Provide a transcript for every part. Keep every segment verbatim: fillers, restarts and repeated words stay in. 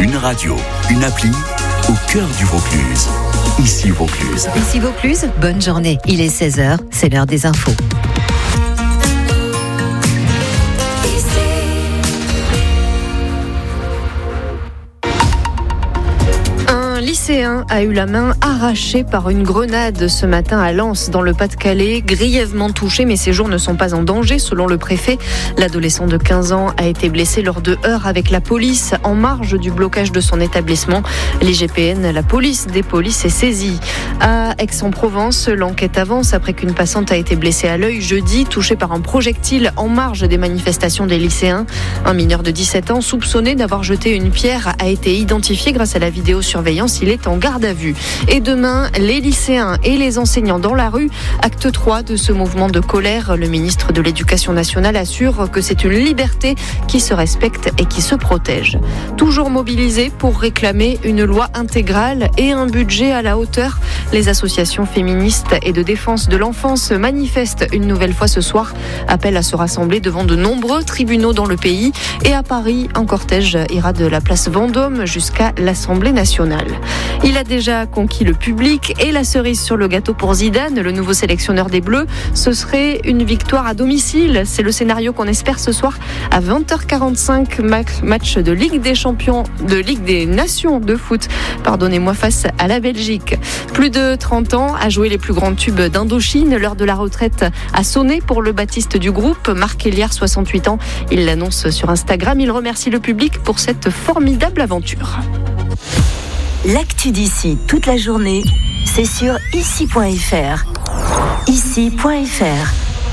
Une radio, une appli au cœur du Vaucluse. Ici Vaucluse. Ici Vaucluse, bonne journée. Il est seize heures, c'est l'heure des infos. Un lycéen a eu la main arrachée par une grenade ce matin à Lens, dans le Pas-de-Calais, grièvement touché, mais ses jours ne sont pas en danger, selon le préfet. L'adolescent de quinze ans a été blessé lors de heurts avec la police en marge du blocage de son établissement. L'I G P N, la police des polices, est saisie. À Aix-en-Provence, l'enquête avance après qu'une passante a été blessée à l'œil jeudi, touchée par un projectile en marge des manifestations des lycéens. Un mineur de dix-sept ans, soupçonné d'avoir jeté une pierre, a été identifié grâce à la vidéosurveillance. Il est en garde à vue. Et demain, les lycéens et les enseignants dans la rue, acte trois de ce mouvement de colère. Le ministre de l'Éducation nationale assure que c'est une liberté qui se respecte et qui se protège. Toujours mobilisés pour réclamer une loi intégrale et un budget à la hauteur. Les associations féministes et de défense de l'enfance manifestent une nouvelle fois ce soir. Appellent à se rassembler devant de nombreux tribunaux dans le pays. Et à Paris, un cortège ira de la place Vendôme jusqu'à l'Assemblée nationale. Il a déjà conquis le public et la cerise sur le gâteau pour Zidane, le nouveau sélectionneur des Bleus. Ce serait une victoire à domicile. C'est le scénario qu'on espère ce soir à vingt heures quarante-cinq, match de Ligue des Champions, de Ligue des Nations de foot, pardonnez-moi, face à la Belgique. Plus de trente ans à jouer les plus grands tubes d'Indochine. L'heure de la retraite a sonné pour le Baptiste du groupe. Marc Héliard, soixante-huit ans, il l'annonce sur Instagram. Il remercie le public pour cette formidable aventure. L'actu d'ici toute la journée, c'est sur ici point f r. ici point f r.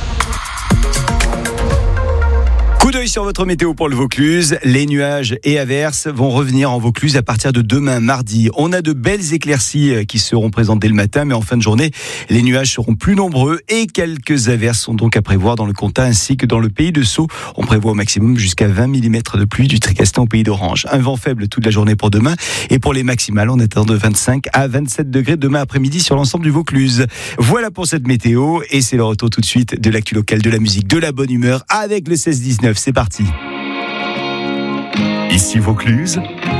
Coup d'œil sur votre météo pour le Vaucluse. Les nuages et averses vont revenir en Vaucluse à partir de demain mardi. On a de belles éclaircies qui seront présentes dès le matin, mais en fin de journée, les nuages seront plus nombreux et quelques averses sont donc à prévoir dans le Comtat ainsi que dans le pays de Sceaux. On prévoit au maximum jusqu'à vingt millimètres de pluie du Tricastin au pays d'Orange. Un vent faible toute la journée pour demain et pour les maximales, on attend de vingt-cinq à vingt-sept degrés demain après-midi sur l'ensemble du Vaucluse. Voilà pour cette météo et c'est le retour tout de suite de l'actu locale, de la musique, de la bonne humeur avec le seize dix-neuf. C'est parti. Ici Vaucluse,